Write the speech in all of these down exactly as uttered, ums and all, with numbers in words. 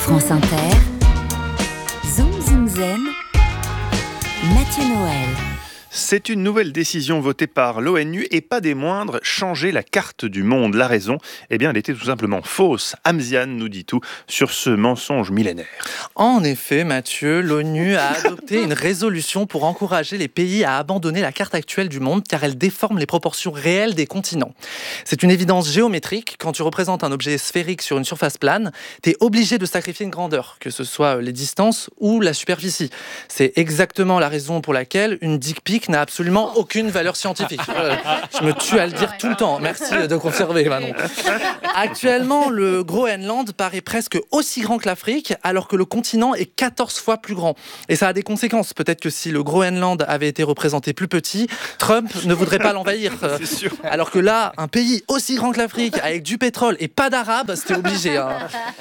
France Inter, Zoom Zoom Zen, Mathieu Noël. C'est une nouvelle décision votée par l'ONU et pas des moindres, changer la carte du monde. La raison, eh bien, elle était tout simplement fausse. Amziane nous dit tout sur ce mensonge millénaire. En effet, Mathieu, l'ONU a adopté une résolution pour encourager les pays à abandonner la carte actuelle du monde car elle déforme les proportions réelles des continents. C'est une évidence géométrique. Quand tu représentes un objet sphérique sur une surface plane, tu es obligé de sacrifier une grandeur, que ce soit les distances ou la superficie. C'est exactement la raison pour laquelle une dick pic n'a absolument aucune valeur scientifique. Je me tue à le dire tout le temps. Merci de conserver, Manon. Actuellement, le Groenland paraît presque aussi grand que l'Afrique, alors que le continent est quatorze fois plus grand. Et ça a des conséquences. Peut-être que si le Groenland avait été représenté plus petit, Trump ne voudrait pas l'envahir. C'est sûr. Alors que là, un pays aussi grand que l'Afrique, avec du pétrole et pas d'Arabes, c'était obligé. Hein.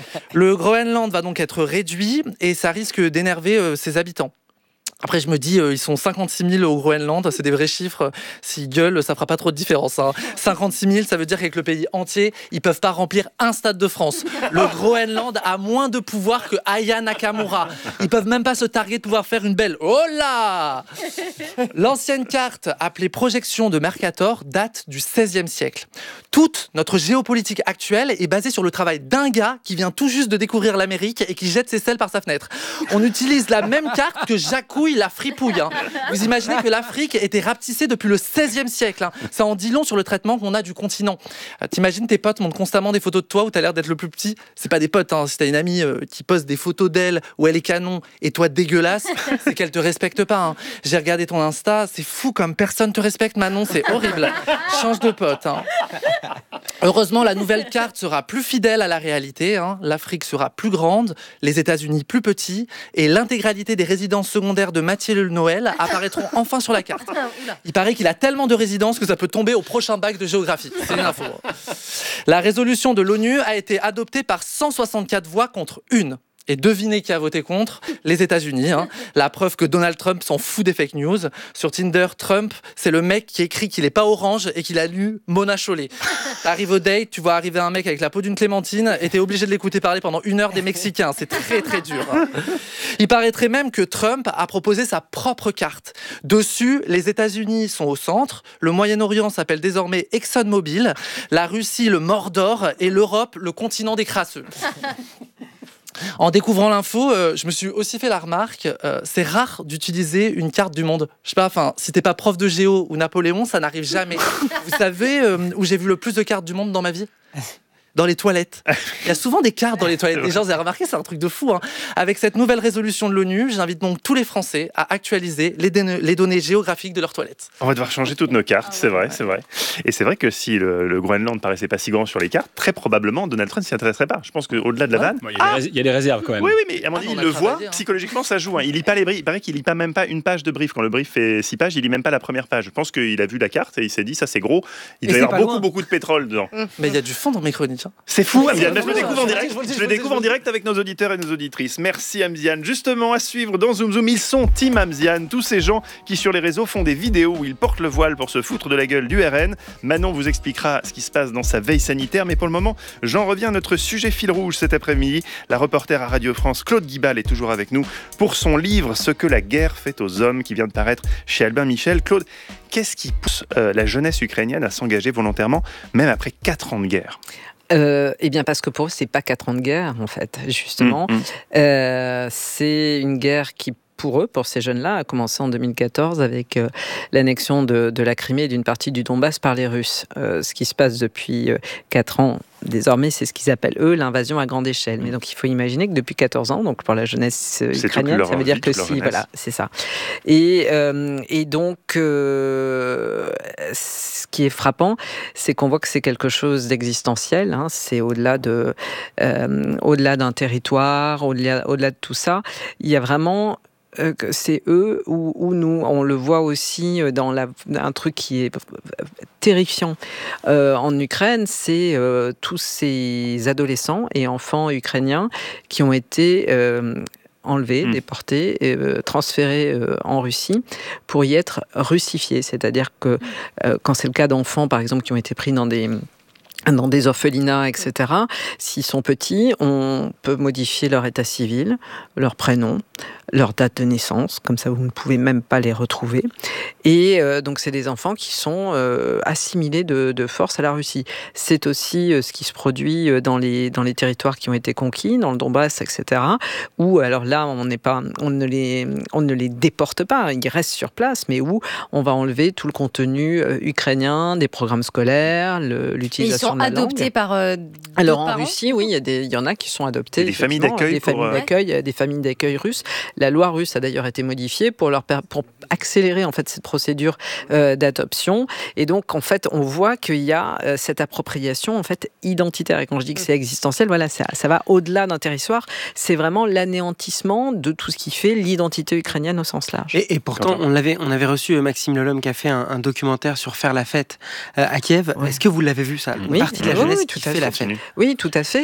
Le Groenland va donc être réduit et ça risque d'énerver euh, ses habitants. Après, je me dis, euh, ils sont cinquante-six mille au Groenland, c'est des vrais chiffres. S'ils gueulent, ça fera pas trop de différence. Hein. cinquante-six mille, ça veut dire qu'avec le pays entier, ils peuvent pas remplir un stade de France. Le Groenland a moins de pouvoir que Aya Nakamura. Ils peuvent même pas se targuer de pouvoir faire une belle. Oh là! L'ancienne carte, appelée projection de Mercator, date du seizième siècle. Toute notre géopolitique actuelle est basée sur le travail d'un gars qui vient tout juste de découvrir l'Amérique et qui jette ses selles par sa fenêtre. On utilise la même carte que Jacouille la fripouille. Hein. Vous imaginez que l'Afrique était rapetissée depuis le seizième siècle. Hein. Ça en dit long sur le traitement qu'on a du continent. Euh, t'imagines tes potes montrent constamment des photos de toi où t'as l'air d'être le plus petit. C'est pas des potes. Hein. Si t'as une amie euh, qui poste des photos d'elle où elle est canon et toi dégueulasse, c'est qu'elle te respecte pas. Hein. J'ai regardé ton Insta, c'est fou comme personne te respecte, Manon. C'est horrible. Change de pote. Hein. Heureusement, la nouvelle carte sera plus fidèle à la réalité. Hein. L'Afrique sera plus grande, les États-Unis plus petits et l'intégralité des résidences secondaires de Mathieu Noël apparaîtront enfin sur la carte. Il paraît qu'il a tellement de résidences que ça peut tomber au prochain bac de géographie. C'est une info. La résolution de l'ONU a été adoptée par cent soixante-quatre voix contre une. Et devinez qui a voté contre? Les États-Unis. Hein. La preuve que Donald Trump s'en fout des fake news. Sur Tinder, Trump, c'est le mec qui écrit qu'il est pas orange et qu'il a lu Mona Chollet. T'arrives au date, tu vois arriver un mec avec la peau d'une clémentine et t'es obligé de l'écouter parler pendant une heure des Mexicains. C'est très très dur. Hein. Il paraîtrait même que Trump a proposé sa propre carte. Dessus, les États-Unis sont au centre, le Moyen-Orient s'appelle désormais ExxonMobil, la Russie le Mordor et l'Europe le continent des crasseux. En découvrant l'info, euh, je me suis aussi fait la remarque, euh, c'est rare d'utiliser une carte du monde. Je sais pas, enfin, si t'es pas prof de géo ou Napoléon, ça n'arrive jamais. Vous savez euh, où j'ai vu le plus de cartes du monde dans ma vie ? Dans les toilettes. Il y a souvent des cartes dans les toilettes. Les gens, vous avez remarqué, c'est un truc de fou. Hein. Avec cette nouvelle résolution de l'ONU, j'invite donc tous les Français à actualiser les, dé- les données géographiques de leurs toilettes. On va devoir changer toutes nos cartes, c'est vrai, c'est vrai. Et c'est vrai que si le, le Groenland paraissait pas si grand sur les cartes, très probablement Donald Trump s'y intéresserait pas. Je pense qu'au-delà de la vanne... Bon, il, y a ah des rés- il y a des réserves quand même. Oui, oui, mais à mon Ah, avis, on il a le travaillé, voit, hein. psychologiquement, ça joue. Hein. Il lit pas les briefs. Il paraît qu'il lit pas même pas une page de brief. Quand le brief fait six pages, il lit même pas la première page. Je pense qu'il a vu la carte et il s'est dit, ça c'est gros. Il Et doit y c'est avoir pas beaucoup, loin. beaucoup de pétrole dedans. Mais il y a du fond dans mes chroniques. Hein. C'est fou, Amziane. C'est Je le découvre en vrai, direct. je vous le dis, Je je le vous le dis, découvre je en vous le dis. direct avec nos auditeurs et nos auditrices. Merci, Amziane. Justement, à suivre dans Zoom Zoom, ils sont Team Amziane. Tous ces gens qui, sur les réseaux, font des vidéos où ils portent le voile pour se foutre de la gueule du R N. Manon vous expliquera ce qui se passe dans sa veille sanitaire. Mais pour le moment, j'en reviens à notre sujet fil rouge cet après-midi. La reporter à Radio France, Claude Guibal, est toujours avec nous pour son livre « Ce que la guerre fait aux hommes » qui vient de paraître chez Albin Michel. Claude, qu'est-ce qui pousse euh, la jeunesse ukrainienne à s'engager volontairement, même après quatre ans de guerre ? Euh, eh bien, parce que pour eux, c'est pas quatre ans de guerre, en fait, justement. Mmh, mmh. Euh, c'est une guerre qui, pour eux, pour ces jeunes-là, a commencé en deux mille quatorze avec euh, l'annexion de, de la Crimée et d'une partie du Donbass par les Russes. Euh, ce qui se passe depuis euh, quatre ans, désormais, c'est ce qu'ils appellent, eux, l'invasion à grande échelle. Mais donc, il faut imaginer que depuis quatorze ans, donc pour la jeunesse euh, C'est ukrainienne, toute ça veut leur dire vie, que toute leur si, jeunesse. voilà, c'est ça. Et, euh, et donc, euh, ce qui est frappant, c'est qu'on voit que c'est quelque chose d'existentiel. Hein, c'est au-delà de, euh, au-delà d'un territoire, au-delà, au-delà de tout ça. Il y a vraiment euh, que c'est eux ou, ou nous. On le voit aussi dans la, un truc qui est terrifiant euh, en Ukraine, c'est euh, tous ces adolescents et enfants ukrainiens qui ont été euh, enlevés, mmh. déportés, et, euh, transférés euh, en Russie pour y être russifiés. C'est-à-dire que euh, quand c'est le cas d'enfants, par exemple, qui ont été pris dans des dans des orphelinats, et cetera. S'ils sont petits, on peut modifier leur état civil, leur prénom, leur date de naissance, comme ça vous ne pouvez même pas les retrouver. Et euh, donc c'est des enfants qui sont euh, assimilés de, de force à la Russie. C'est aussi euh, ce qui se produit dans les, dans les territoires qui ont été conquis, dans le Donbass, et cetera. Où alors là, on, n'est pas, on, ne les, on ne les déporte pas, ils restent sur place, mais où on va enlever tout le contenu euh, ukrainien, des programmes scolaires, le, l'utilisation de la langue. Adoptés par euh, Alors en parents, Russie, oui, il y, a des, il y en a qui sont adoptés. Des familles d'accueil des pour, familles euh... d'accueil, des familles d'accueil russes. La loi russe a d'ailleurs été modifiée pour leur pour accélérer en fait cette procédure euh, d'adoption. Et donc en fait, on voit qu'il y a euh, cette appropriation en fait identitaire. Et quand je dis que c'est existentiel, voilà, ça, ça va au-delà d'un territoire. C'est vraiment l'anéantissement de tout ce qui fait l'identité ukrainienne au sens large. Et, et pourtant, on l'avait, on avait reçu Maxime Lelhomme qui a fait un, un documentaire sur faire la fête euh, à Kiev. Ouais. Est-ce que vous l'avez vu ça? Une oui, partie de la oui, jeunesse oui, qui tout à fait fait. la fête. Oui, tout à fait.